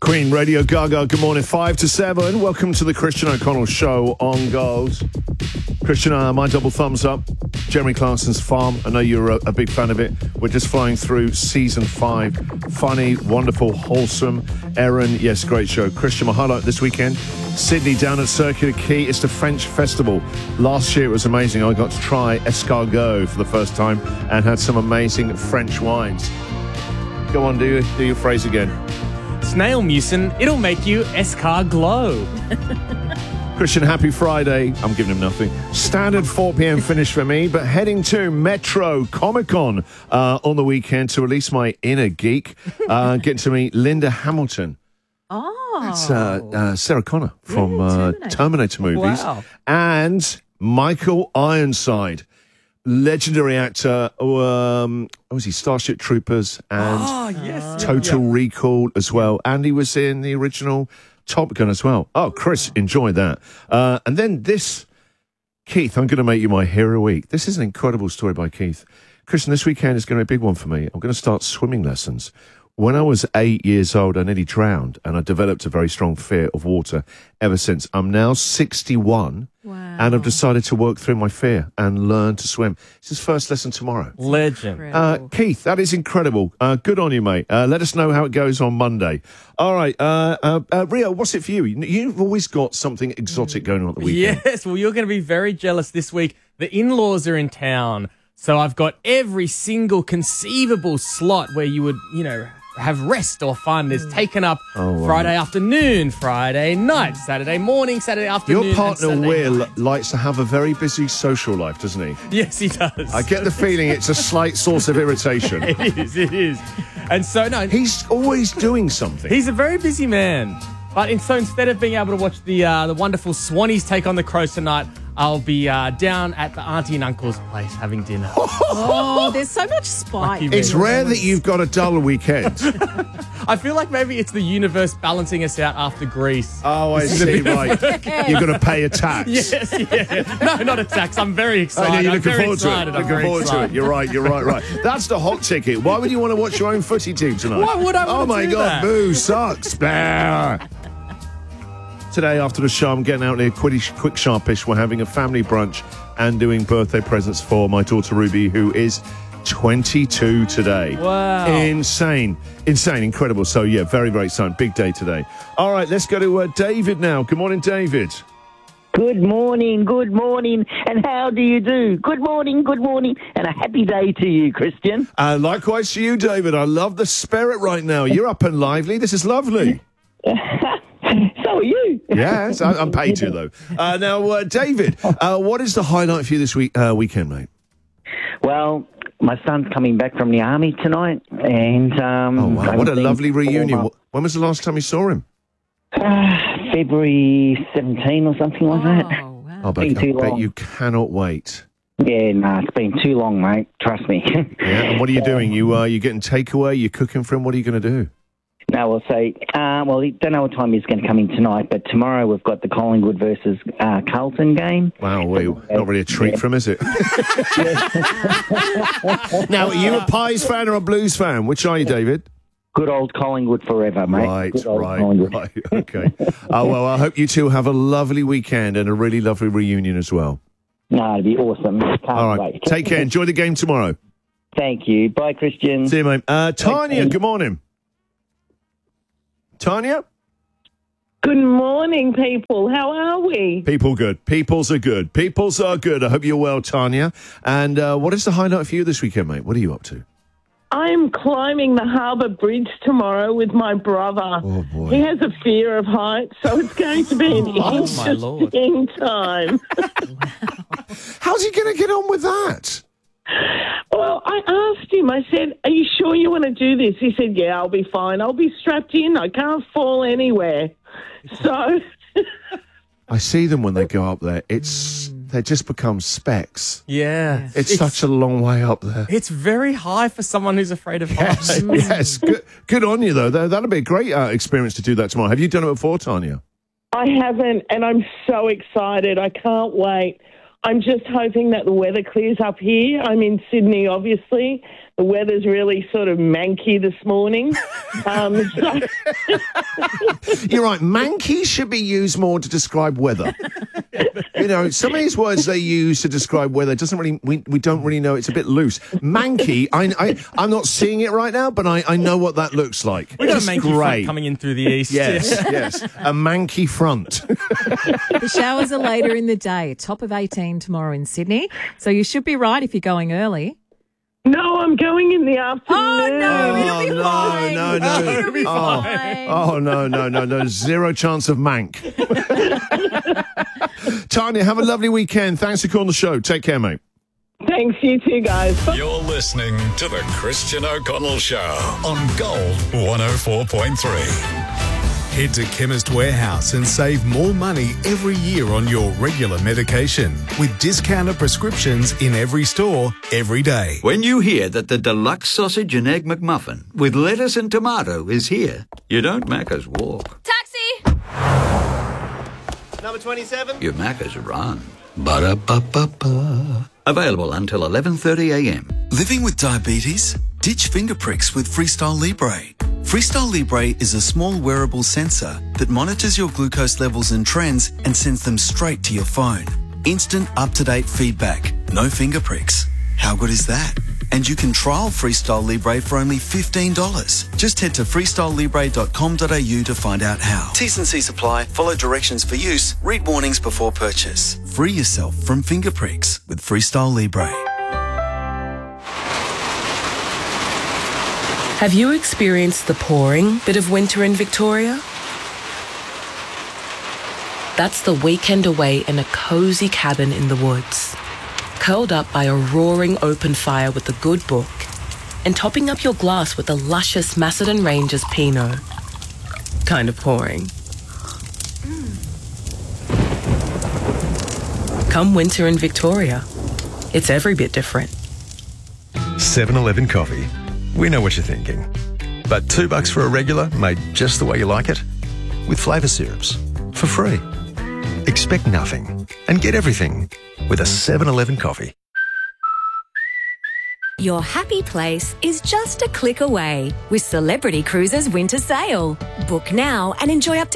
Queen, Radio Gaga, good morning, 5 to 7. Welcome to the Christian O'Connell Show on Gold. Christian, my double thumbs up. Jeremy Clarkson's Farm. I know you're a big fan of it. We're just flying through season 5. Funny, wonderful, wholesome. Erin, yes, great show. Christian, my highlight this weekend, Sydney down at Circular Quay. It's the French Festival. Last year it was amazing. I got to try escargot for the first time and had some amazing French wines. Go on, do your phrase again. Snail mucin, it'll make you escarglow. Christian, happy Friday. I'm giving him nothing. Standard 4 p.m. finish for me, but heading to Metro Comic Con on the weekend to release my inner geek. Getting to meet Linda Hamilton. Oh. That's Sarah Connor from Terminator movies. Wow. And Michael Ironside, legendary actor. Was he Starship Troopers and Total Recall as well. And he was in the original Top Gun as well. Oh, Chris, enjoy that. And then this, Keith, I'm going to make you my hero week. This is an incredible story by Keith. Christian, this weekend is going to be a big one for me. I'm going to start swimming lessons. When I was 8 years old, I nearly drowned, and I developed a very strong fear of water ever since. I'm now 61, and I've decided to work through my fear and learn to swim. It's his first lesson tomorrow. Legend. Keith, that is incredible. Good on you, mate. Let us know how it goes on Monday. All right, Rio, what's it for you? You've always got something exotic going on at the weekend. Yes, well, you're going to be very jealous this week. The in-laws are in town, so I've got every single conceivable slot where you would, have rest or fun is taken up. Friday afternoon, Friday night, Saturday morning, Saturday afternoon. Your partner and Will night. likes to have a very busy social life, doesn't he? Yes, he does. I get the feeling it's a slight source of irritation. It is. And so, no, He's always doing something. he's a very busy man. But so instead of being able to watch the wonderful Swannies take on the Crows tonight, I'll be down at the auntie and uncle's place having dinner. Oh, there's so much spite. It's rare that you've got a dull weekend. I feel like maybe it's the universe balancing us out after Greece. Oh, I see, right. You're going to pay a tax. Yes, yeah. No, not a tax. I'm very excited. I know, you're looking I'm very forward to it. excited. I'm Looking very forward to it. excited. You're right. That's the hot ticket. Why would you want to watch your own footy team tonight? Why would I want Oh, to my do God. that? Boo, sucks. Blah. Today, after the show, I'm getting out near Quick Sharpish. We're having a family brunch and doing birthday presents for my daughter Ruby, who is 22 today. Wow. Insane, incredible. So, yeah, very, very exciting. Big day today. All right, let's go to David now. Good morning, David. Good morning, and how do you do? Good morning, and a happy day to you, Christian. Likewise to you, David. I love the spirit right now. You're up and lively. This is lovely. So are you. Yes, I'm paid to, though. Now, David, what is the highlight for you this weekend, mate? Well, my son's coming back from the army tonight, and Oh, wow. What a lovely reunion. When was the last time you saw him? February 17 or something like that. Oh, wow. I been too bet long. you cannot wait. Yeah, it's been too long, mate. Trust me. Yeah, and what are you doing? You getting takeaway? You cooking for him? What are you going to do? No, we'll say, we don't know what time he's going to come in tonight, but tomorrow we've got the Collingwood versus Carlton game. Wow, not really a treat for him, is it? Now, are you a Pies fan or a Blues fan? Which are you, David? Good old Collingwood forever, mate. Right. Good old Collingwood. Okay. Well, I hope you two have a lovely weekend and a really lovely reunion as well. No, it'd be awesome. Can't All right. wait. Take care. Enjoy the game tomorrow. Thank you. Bye, Christian. See you, mate. Tanya, good morning. Tanya? Good morning, people. How are we? People good. Peoples are good. Peoples are good. I hope you're well, Tanya. And what is the highlight for you this weekend, mate? What are you up to? I'm climbing the Harbour Bridge tomorrow with my brother. Oh, boy. He has a fear of heights, so it's going to be an my Lord. interesting time. How's he going to get on with that? Well, I asked him, I said, are you sure you want to do this? He said, yeah, I'll be fine. I'll be strapped in. I can't fall anywhere. So... I see them when they go up there. They just become specks. Yeah. It's such a long way up there. It's very high for someone who's afraid of heights. Yes. Good on you, though. That'll be a great experience to do that tomorrow. Have you done it before, Tanya? I haven't, and I'm so excited. I can't wait. I'm just hoping that the weather clears up here. I'm in Sydney, obviously. the weather's really sort of manky this morning. So You're right. Manky should be used more to describe weather. You know, some of these words they use to describe weather doesn't really. We don't really know. It's a bit loose. Manky. I'm not seeing it right now, but I know what that looks like. We got a It's manky front coming in through the east. Yes. A manky front. The showers are later in the day, top of 18 tomorrow in Sydney. So you should be right if you're going early. no, I'm going in the afternoon. It'll be fine. No. It'll be fine. Oh, no. Zero chance of mank. Tanya, have a lovely weekend. Thanks for calling the show. Take care, mate. Thanks, you too, guys. You're listening to The Christian O'Connell Show on Gold 104.3. Head to Chemist Warehouse and save more money every year on your regular medication with discounted prescriptions in every store, every day. When you hear that the deluxe sausage and egg McMuffin with lettuce and tomato is here, you don't Macca's walk. Taxi! Number 27? You Macca's run. Ba-da-ba-ba-ba. Available until 11:30 a.m. Living with diabetes? Ditch finger pricks with Freestyle Libre. Freestyle Libre is a small wearable sensor that monitors your glucose levels and trends and sends them straight to your phone. Instant, up-to-date feedback. No finger pricks. How good is that? And you can trial Freestyle Libre for only $15. Just head to freestylelibre.com.au to find out how. T's and C's apply. Follow directions for use. Read warnings before purchase. Free yourself from finger pricks with Freestyle Libre. Have you experienced the pouring bit of winter in Victoria? That's the weekend away in a cosy cabin in the woods, curled up by a roaring open fire with a good book, and topping up your glass with a luscious Macedon Rangers Pinot. Kind of pouring. Come winter in Victoria, it's every bit different. 7-Eleven coffee. We know what you're thinking. But $2 for a regular made just the way you like it? With flavour syrups. For free. Expect nothing and get everything with a 7-Eleven coffee. Your happy place is just a click away with Celebrity Cruises Winter Sale. Book now and enjoy up to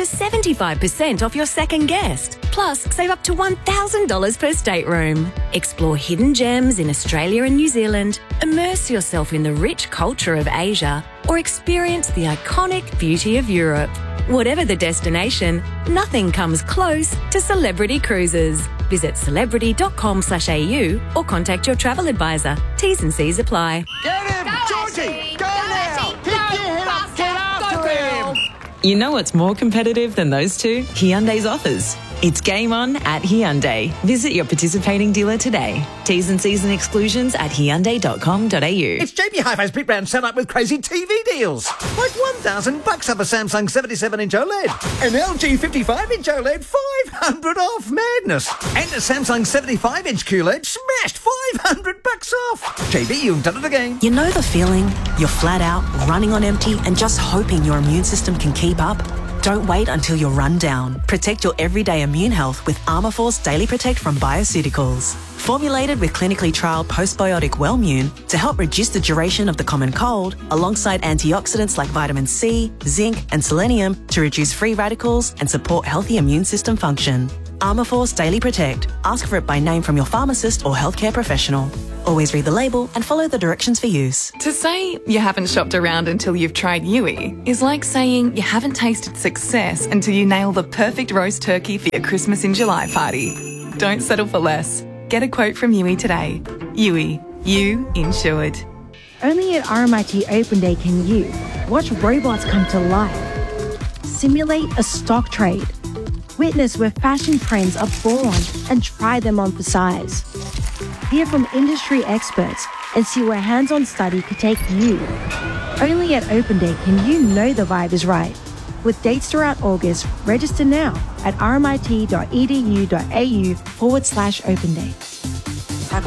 75% off your second guest. Plus, save up to $1,000 per stateroom. Explore hidden gems in Australia and New Zealand, immerse yourself in the rich culture of Asia, or experience the iconic beauty of Europe. Whatever the destination, nothing comes close to Celebrity Cruises. Visit celebrity.com/au or contact your travel advisor. T's and C's apply. Get him! Georgie! Go now! Pick your head up! Get after him! You know what's more competitive than those two? Hyundai's offers. It's game on at Hyundai. Visit your participating dealer today. T's and C's and exclusions at Hyundai.com.au. It's JB Hi-Fi's Pete Brown set up with crazy TV deals. Like $1,000 off a Samsung 77-inch OLED. An LG 55-inch OLED, $500 off. Madness. And a Samsung 75-inch QLED smashed $500 off. JB, you've done it again. You know the feeling? You're flat out, running on empty, and just hoping your immune system can keep up? Don't wait until you're run down. Protect your everyday immune health with Armourforce Daily Protect from Bioceuticals. Formulated with clinically trialled postbiotic Wellmune to help reduce the duration of the common cold, alongside antioxidants like vitamin C, zinc, and selenium to reduce free radicals and support healthy immune system function. Armourforce Daily Protect. Ask for it by name from your pharmacist or healthcare professional. Always read the label and follow the directions for use. To say you haven't shopped around until you've tried Yui is like saying you haven't tasted success until you nail the perfect roast turkey for your Christmas in July party. Don't settle for less. Get a quote from Yui today. Yui, you insured. Only at RMIT Open Day can you watch robots come to life, simulate a stock trade, witness where fashion trends are born and try them on for size. Hear from industry experts and see where hands-on study could take you. Only at Open Day can you know the vibe is right. With dates throughout August, register now at rmit.edu.au/Open Day. Paco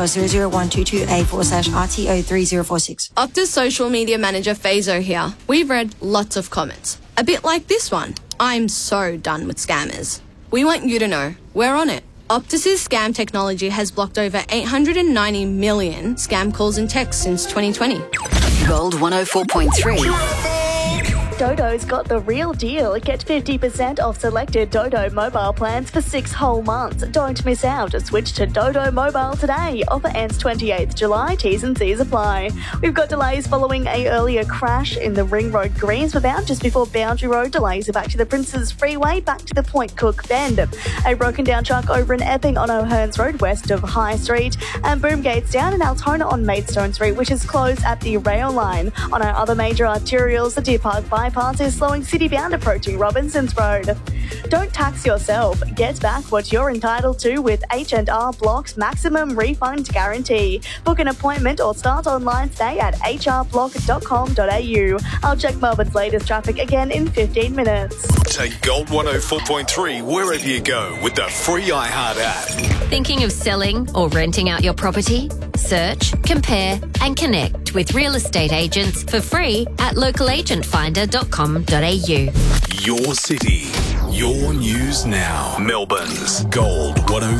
00122A/RTO3046. Optus social media manager Fazo here. We've read lots of comments. A bit like this one. I'm so done with scammers. We want you to know we're on it. Optus's scam technology has blocked over 890 million scam calls and texts since 2020. Gold 104.3. Dodo's got the real deal. Get 50% off selected Dodo mobile plans for 6 whole months. Don't miss out. Switch to Dodo Mobile today. Offer ends 28th July. T's and C's apply. We've got delays following a earlier crash in the Ring Road Greensway bound just before Boundary Road. Delays are back to the Princes Freeway, back to the Point Cook Bend. A broken down truck over in Epping on O'Hearns Road west of High Street. And boom gates down in Altona on Maidstone Street, which is closed at the rail line. On our other major arterials, the Deer Park bypass is slowing city-bound approaching Robinsons Road. Don't tax yourself. Get back what you're entitled to with H&R Block's maximum refund guarantee. Book an appointment or start online today at hrblock.com.au. I'll check Melbourne's latest traffic again in 15 minutes. Take Gold 104.3 wherever you go with the free iHeart app. Thinking of selling or renting out your property? Search, compare and connect with real estate agents for free at localagentfinder.com.au. Your city, your news now. Melbourne's Gold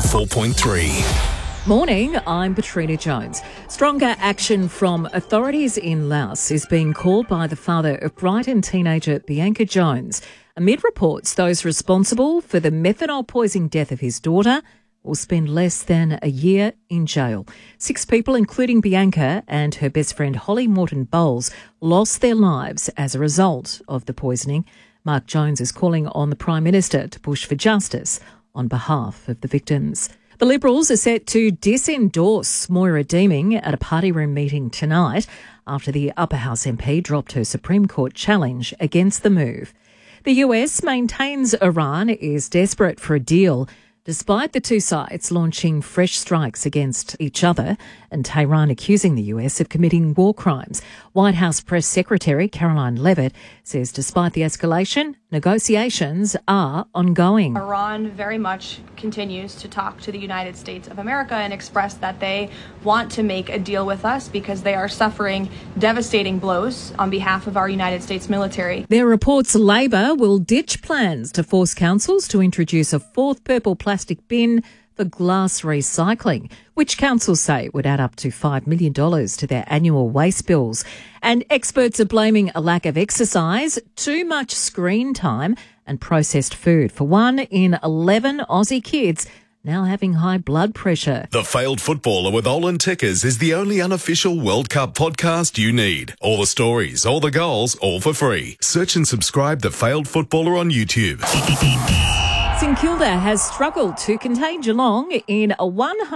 104.3. Morning, I'm Katrina Jones. Stronger action from authorities in Laos is being called by the father of Brighton teenager Bianca Jones, amid reports those responsible for the methanol poisoning death of his daughter will spend less than a year in jail. 6 people, including Bianca and her best friend Holly Morton Bowles, lost their lives as a result of the poisoning. Mark Jones is calling on the Prime Minister to push for justice on behalf of the victims. The Liberals are set to disendorse Moira Deeming at a party room meeting tonight after the Upper House MP dropped her Supreme Court challenge against the move. The US maintains Iran is desperate for a deal, despite the two sides launching fresh strikes against each other and Tehran accusing the US of committing war crimes. White House Press Secretary Caroline Leavitt says despite the escalation, negotiations are ongoing. Iran very much continues to talk to the United States of America and express that they want to make a deal with us because they are suffering devastating blows on behalf of our United States military. There are reports Labor will ditch plans to force councils to introduce a 4th purple plastic bin for glass recycling, which councils say would add up to $5 million to their annual waste bills. And experts are blaming a lack of exercise, too much screen time and processed food for 1 in 11 Aussie kids now having high blood pressure. The Failed Footballer with Olin Tickers is the only unofficial World Cup podcast you need. All the stories, all the goals, all for free. Search and subscribe The Failed Footballer on YouTube. St Kilda has struggled to contain Geelong in a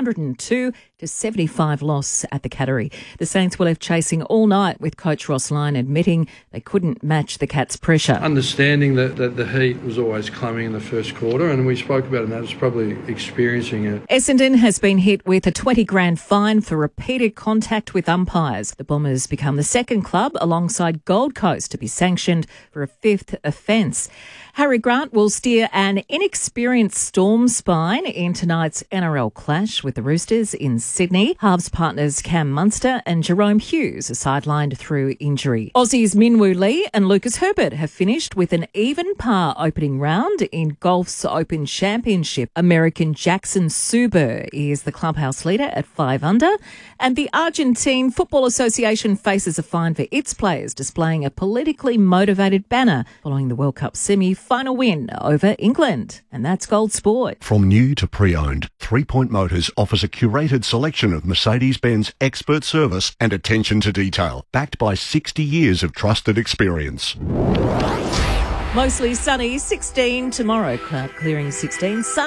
102-75 loss at the Cattery. The Saints were left chasing all night, with coach Ross Lyon admitting they couldn't match the Cats' pressure. Understanding that the heat was always climbing in the first quarter, and we spoke about it, and that was probably experiencing it. Essendon has been hit with a $20,000 fine for repeated contact with umpires. The Bombers become the second club alongside Gold Coast to be sanctioned for a 5th offence. Harry Grant will steer an inexperienced Storm spine in tonight's NRL clash with the Roosters in Sydney. Halves partners Cam Munster and Jerome Hughes are sidelined through injury. Aussies Minwoo Lee and Lucas Herbert have finished with an even par opening round in golf's Open Championship. American Jackson Suber is the clubhouse leader at 5 under, and the Argentine Football Association faces a fine for its players displaying a politically motivated banner following the World Cup semi-final win over England. And that's Gold Sport. From new to pre-owned, 3 Point Motors offers a curated selection of Mercedes-Benz expert service and attention to detail, backed by 60 years of trusted experience. Mostly sunny, 16 tomorrow. Cloud clearing 16. Sun